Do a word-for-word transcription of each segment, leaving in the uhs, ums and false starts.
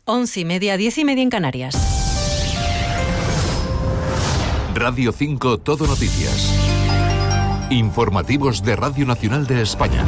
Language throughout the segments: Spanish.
Once y media, diez y media en Canarias. Radio cinco Todo Noticias. Informativos de Radio Nacional de España.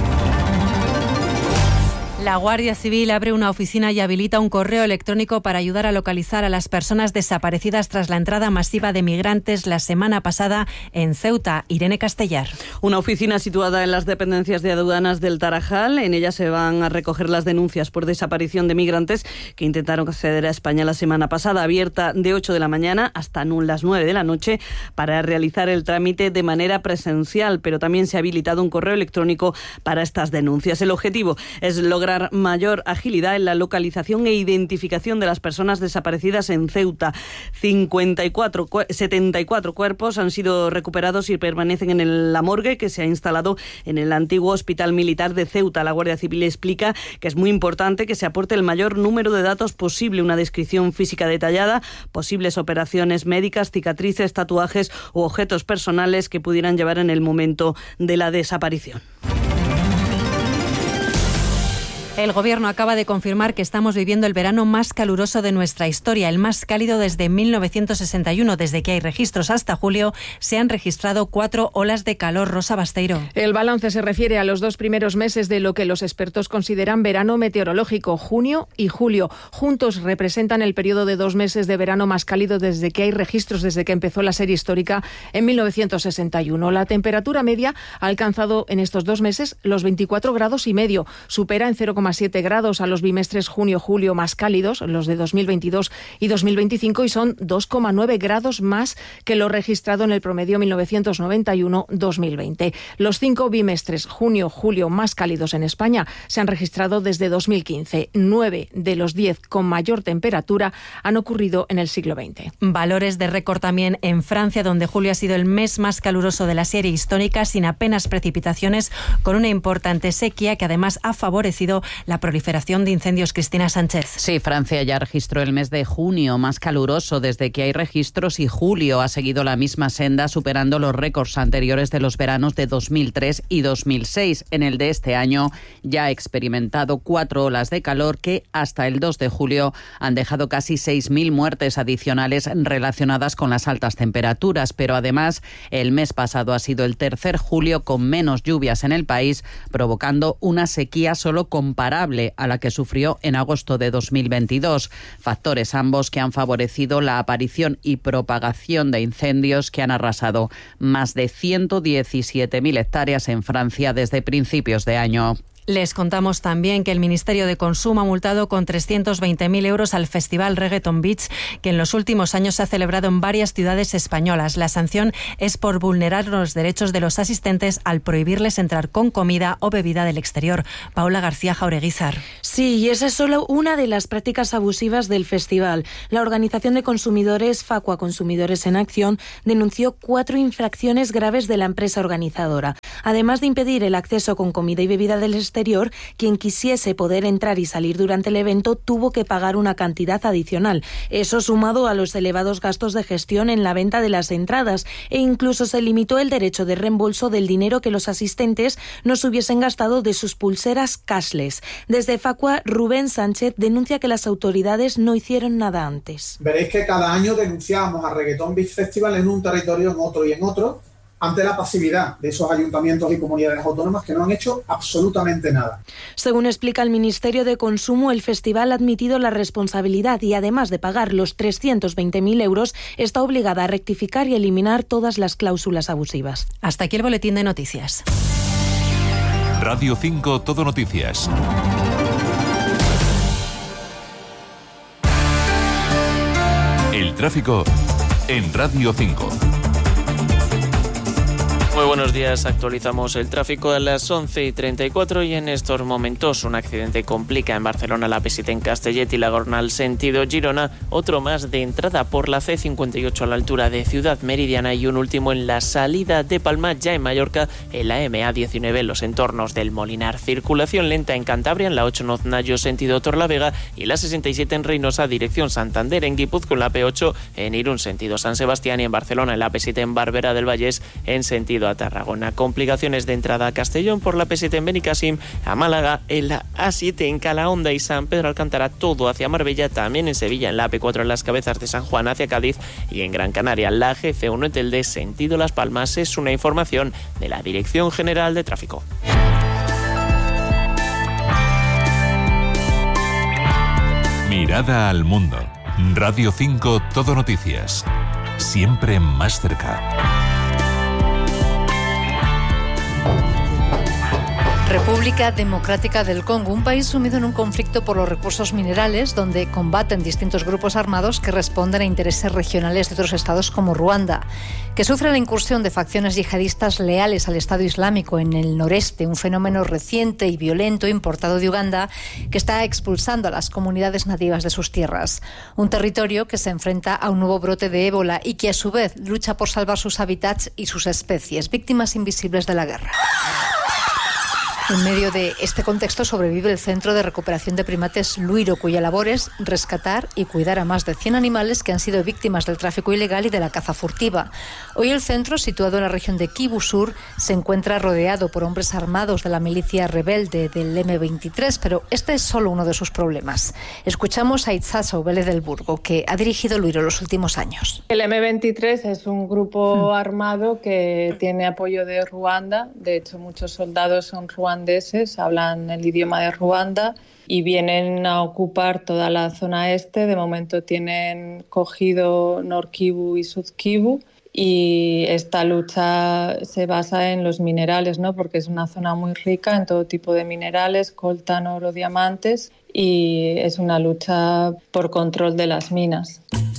La Guardia Civil abre una oficina y habilita un correo electrónico para ayudar a localizar a las personas desaparecidas tras la entrada masiva de migrantes la semana pasada en Ceuta. Irene Castellar. Una oficina situada en las dependencias de aduanas del Tarajal. En ella se van a recoger las denuncias por desaparición de migrantes que intentaron acceder a España la semana pasada. Abierta de ocho de la mañana hasta las nueve de la noche para realizar el trámite de manera presencial, pero también se ha habilitado un correo electrónico para estas denuncias. El objetivo es lograr mayor agilidad en la localización e identificación de las personas desaparecidas en Ceuta. cincuenta y cuatro, setenta y cuatro cuerpos han sido recuperados y permanecen en la morgue que se ha instalado en el antiguo Hospital Militar de Ceuta. La Guardia Civil explica que es muy importante que se aporte el mayor número de datos posible, una descripción física detallada, posibles operaciones médicas, cicatrices, tatuajes u objetos personales que pudieran llevar en el momento de la desaparición. El Gobierno acaba de confirmar que estamos viviendo el verano más caluroso de nuestra historia, el más cálido desde mil novecientos sesenta y uno. Desde que hay registros hasta julio, se han registrado cuatro olas de calor. Rosa Basteiro. El balance se refiere a los dos primeros meses de lo que los expertos consideran verano meteorológico, junio y julio. Juntos representan el periodo de dos meses de verano más cálido desde que hay registros, desde que empezó la serie histórica en mil novecientos sesenta y uno. La temperatura media ha alcanzado en estos dos meses los veinticuatro grados y medio. Supera en cero coma siete grados a los bimestres junio-julio más cálidos, los de dos mil veintidós y dos mil veinticinco, y son dos coma nueve grados más que lo registrado en el promedio mil novecientos noventa y uno a dos mil veinte. Los cinco bimestres junio-julio más cálidos en España se han registrado desde dos mil quince. Nueve de los diez con mayor temperatura han ocurrido en el siglo veinte. Valores de récord también en Francia, donde julio ha sido el mes más caluroso de la serie histórica, sin apenas precipitaciones, con una importante sequía que además ha favorecido la proliferación de incendios. Cristina Sánchez. Sí, Francia ya registró el mes de junio más caluroso desde que hay registros y julio ha seguido la misma senda, superando los récords anteriores de los veranos de dos mil tres y dos mil seis. En el de este año ya ha experimentado cuatro olas de calor que hasta el dos de julio han dejado casi seis mil muertes adicionales relacionadas con las altas temperaturas, pero además el mes pasado ha sido el tercer julio con menos lluvias en el país, provocando una sequía solo comparable a la que sufrió en agosto de dos mil veintidós. Factores ambos que han favorecido la aparición y propagación de incendios que han arrasado más de ciento diecisiete mil hectáreas en Francia desde principios de año. Les contamos también que el Ministerio de Consumo ha multado con trescientos veinte mil euros al Festival Reggaeton Beach, que en los últimos años se ha celebrado en varias ciudades españolas. La sanción es por vulnerar los derechos de los asistentes al prohibirles entrar con comida o bebida del exterior. Paula García Jaureguizar. Sí, y esa es solo una de las prácticas abusivas del festival. La organización de consumidores Facua Consumidores en Acción denunció cuatro infracciones graves de la empresa organizadora. Además de impedir el acceso con comida y bebida del exterior, quien quisiese poder entrar y salir durante el evento tuvo que pagar una cantidad adicional. Eso sumado a los elevados gastos de gestión en la venta de las entradas, e incluso se limitó el derecho de reembolso del dinero que los asistentes no se hubiesen gastado de sus pulseras cashless. Desde Facua, Rubén Sánchez denuncia que las autoridades no hicieron nada antes. Veréis que cada año denunciamos a Reggaeton Beach Festival en un territorio, en otro y en otro, ante la pasividad de esos ayuntamientos y comunidades autónomas que no han hecho absolutamente nada. Según explica el Ministerio de Consumo, el festival ha admitido la responsabilidad y, además de pagar los trescientos veinte mil euros, está obligada a rectificar y eliminar todas las cláusulas abusivas. Hasta aquí el boletín de noticias. Radio cinco Todo Noticias. El tráfico en Radio cinco. Muy buenos días, actualizamos el tráfico a las once y treinta y cuatro y en estos momentos un accidente complica en Barcelona la P siete en Castellet y la Gornal sentido Girona, otro más de entrada por la C cincuenta y ocho a la altura de Ciudad Meridiana y un último en la salida de Palma, ya en Mallorca, en la M A diecinueve en los entornos del Molinar. Circulación lenta en Cantabria en la ocho Noznayo sentido Torlavega y la sesenta y siete en Reynosa dirección Santander, en Guipúzcoa en la P ocho en Irún sentido San Sebastián y en Barcelona en la P siete en Barberá del Vallés en sentido sentido a Tarragona. Complicaciones de entrada a Castellón por la P siete en Benicàssim, a Málaga, en la A siete en Calahonda y San Pedro Alcántara, todo hacia Marbella, también en Sevilla, en la A P cuatro en Las Cabezas de San Juan hacia Cádiz y en Gran Canaria, la G C uno en Telde, sentido Las Palmas. Es una información de la Dirección General de Tráfico. Mirada al mundo. Radio cinco Todo Noticias. Siempre más cerca. República Democrática del Congo, un país sumido en un conflicto por los recursos minerales, donde combaten distintos grupos armados que responden a intereses regionales de otros estados como Ruanda, que sufre la incursión de facciones yihadistas leales al Estado Islámico en el noreste, un fenómeno reciente y violento importado de Uganda que está expulsando a las comunidades nativas de sus tierras. Un territorio que se enfrenta a un nuevo brote de ébola y que a su vez lucha por salvar sus hábitats y sus especies, víctimas invisibles de la guerra. En medio de este contexto sobrevive el Centro de Recuperación de Primates Luiro, cuya labor es rescatar y cuidar a más de cien animales que han sido víctimas del tráfico ilegal y de la caza furtiva. Hoy el centro, situado en la región de Kivu Sur, se encuentra rodeado por hombres armados de la milicia rebelde del eme veintitrés, pero este es solo uno de sus problemas. Escuchamos a Itzazo Vélez del Burgo, que ha dirigido Luiro los últimos años. El eme veintitrés es un grupo mm. armado que tiene apoyo de Ruanda. De hecho, muchos soldados son ruandeses, hablan el idioma de Ruanda y vienen a ocupar toda la zona este. De momento tienen cogido Nord Kivu y Sud Kivu y esta lucha se basa en los minerales, ¿no? Porque es una zona muy rica en todo tipo de minerales, coltan, oro, diamantes, y es una lucha por control de las minas.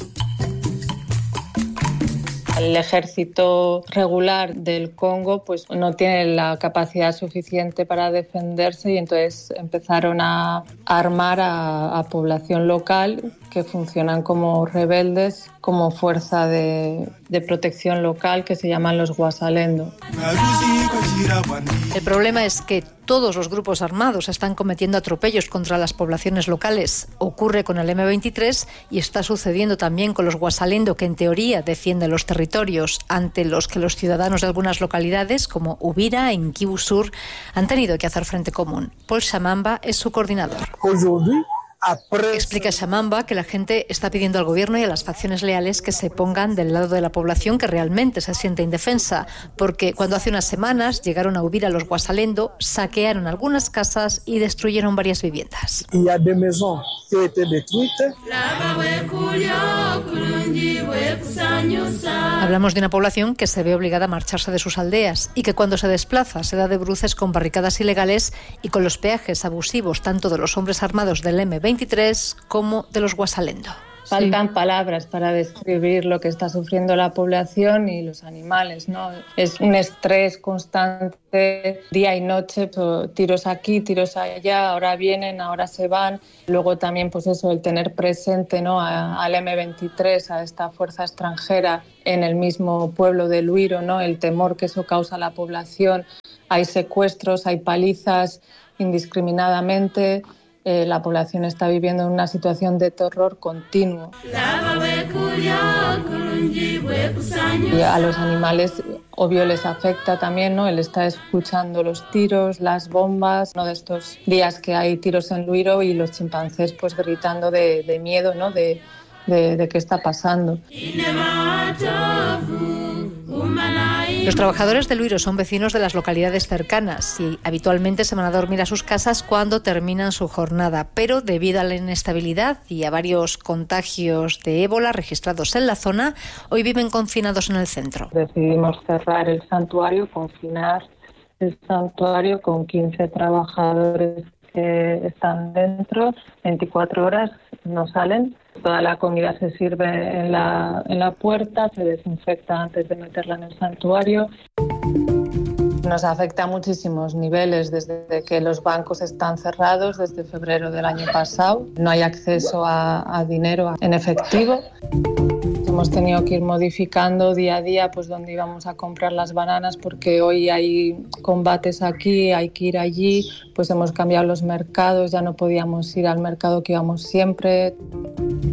El ejército regular del Congo pues no tiene la capacidad suficiente para defenderse y entonces empezaron a armar a, a población local que funcionan como rebeldes, como fuerza de, de protección local que se llaman los Guasalendo. El problema es que todos los grupos armados están cometiendo atropellos contra las poblaciones locales. Ocurre con el eme veintitrés y está sucediendo también con los Guasalendo, que en teoría defienden los territorios ante los que los ciudadanos de algunas localidades, como Uvira, en Kivu Sur, han tenido que hacer frente común. Paul Shamamba es su coordinador. Explica Shamamba que la gente está pidiendo al gobierno y a las facciones leales que se pongan del lado de la población que realmente se siente indefensa, porque cuando hace unas semanas llegaron a Uvira los Guasalendo, saquearon algunas casas y destruyeron varias viviendas. Hablamos de una población que se ve obligada a marcharse de sus aldeas y que cuando se desplaza se da de bruces con barricadas ilegales y con los peajes abusivos tanto de los hombres armados del eme veintitrés como de los Guasalendo. Faltan sí. palabras para describir lo que está sufriendo la población y los animales, ¿no? Es un estrés constante, día y noche, tiros aquí, tiros allá, ahora vienen, ahora se van. Luego también, pues eso, el tener presente, ¿no?, a, al eme veintitrés, a esta fuerza extranjera en el mismo pueblo de Luiro, ¿no?, el temor que eso causa a la población. Hay secuestros, hay palizas indiscriminadamente. Eh, la población está viviendo en una situación de terror continuo. Y a los animales, obvio, les afecta también, ¿no? Él está escuchando los tiros, las bombas, uno de estos días que hay tiros en Luiro y los chimpancés pues gritando de, de miedo, ¿no?, de, de, de qué está pasando. Los trabajadores de Luiro son vecinos de las localidades cercanas y habitualmente se van a dormir a sus casas cuando terminan su jornada, pero debido a la inestabilidad y a varios contagios de ébola registrados en la zona, hoy viven confinados en el centro. Decidimos cerrar el santuario, confinar el santuario con quince trabajadores que están dentro, veinticuatro horas no salen. Toda la comida se sirve en la, en la puerta, se desinfecta antes de meterla en el santuario. Nos afecta a muchísimos niveles, desde que los bancos están cerrados desde febrero del año pasado. No hay acceso a, a dinero en efectivo. Hemos tenido que ir modificando día a día pues dónde íbamos a comprar las bananas, porque hoy hay combates aquí, hay que ir allí. Pues hemos cambiado los mercados, ya no podíamos ir al mercado que íbamos siempre.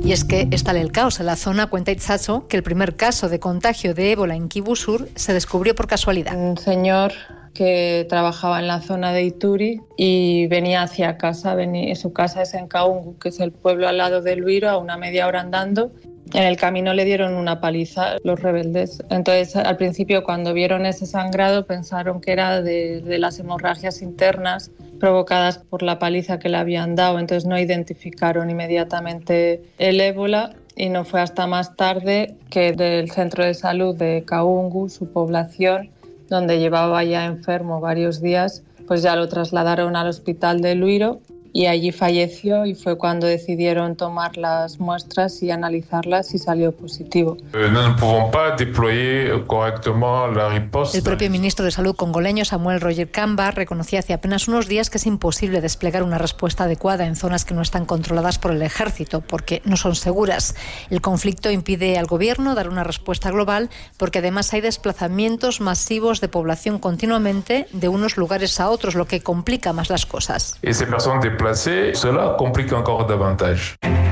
Y es que está el caos en la zona, cuenta Itzazo, que el primer caso de contagio de ébola en Kivu Sur se descubrió por casualidad. Un señor que trabajaba en la zona de Ituri y venía hacia casa, venía, su casa es en Kaungu, que es el pueblo al lado de Luiro, a una media hora andando. En el camino le dieron una paliza los rebeldes. Entonces, al principio, cuando vieron ese sangrado, pensaron que era de, de las hemorragias internas provocadas por la paliza que le habían dado. Entonces, no identificaron inmediatamente el ébola y no fue hasta más tarde que del centro de salud de Kaungu, su población, donde llevaba ya enfermo varios días, pues ya lo trasladaron al hospital de Luiro y allí falleció, y fue cuando decidieron tomar las muestras y analizarlas y salió positivo. No podemos deployer correctamente la riposte. El propio ministro de Salud congoleño, Samuel Roger Kamba, reconocía hace apenas unos días que es imposible desplegar una respuesta adecuada en zonas que no están controladas por el ejército, porque no son seguras. El conflicto impide al gobierno dar una respuesta global, porque además hay desplazamientos masivos de población continuamente de unos lugares a otros, lo que complica más las cosas. Y esas personas desplazadas, cela complica encore davantage.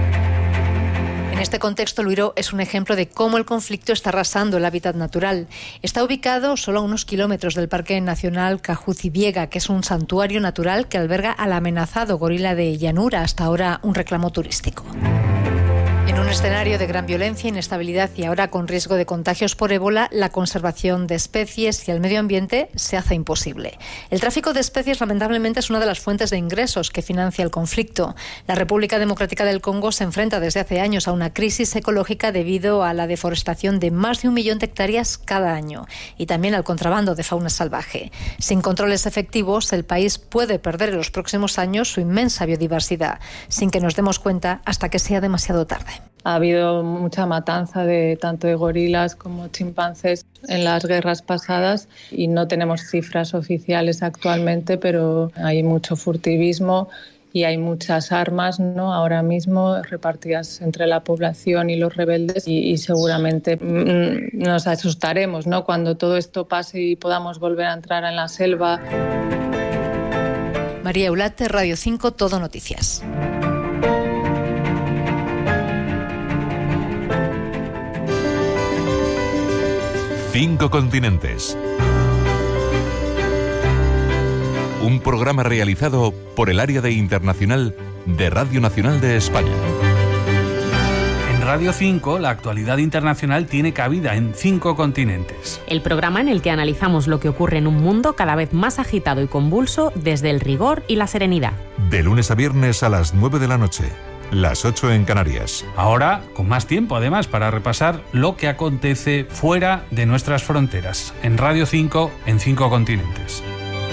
En este contexto, Luiro es un ejemplo de cómo el conflicto está arrasando el hábitat natural. Está ubicado solo a unos kilómetros del Parque Nacional Cajucibiega, que es un santuario natural que alberga al amenazado gorila de llanura, hasta ahora un reclamo turístico. En un escenario de gran violencia, inestabilidad y ahora con riesgo de contagios por ébola, la conservación de especies y el medio ambiente se hace imposible. El tráfico de especies, lamentablemente, es una de las fuentes de ingresos que financia el conflicto. La República Democrática del Congo se enfrenta desde hace años a una crisis ecológica debido a la deforestación de más de un millón de hectáreas cada año y también al contrabando de fauna salvaje. Sin controles efectivos, el país puede perder en los próximos años su inmensa biodiversidad, sin que nos demos cuenta hasta que sea demasiado tarde. Ha habido mucha matanza de tanto de gorilas como chimpancés en las guerras pasadas y no tenemos cifras oficiales actualmente, pero hay mucho furtivismo y hay muchas armas, ¿no?, ahora mismo repartidas entre la población y los rebeldes, y, y seguramente mmm, nos asustaremos, ¿no?, cuando todo esto pase y podamos volver a entrar en la selva. María Eulate, Radio cinco, Todo Noticias. Cinco continentes. Un programa realizado por el Área de Internacional de Radio Nacional de España. En Radio cinco, la actualidad internacional tiene cabida en cinco continentes. El programa en el que analizamos lo que ocurre en un mundo cada vez más agitado y convulso desde el rigor y la serenidad. De lunes a viernes a las nueve de la noche. Las ocho en Canarias. Ahora, con más tiempo además para repasar lo que acontece fuera de nuestras fronteras. En Radio cinco, en cinco continentes.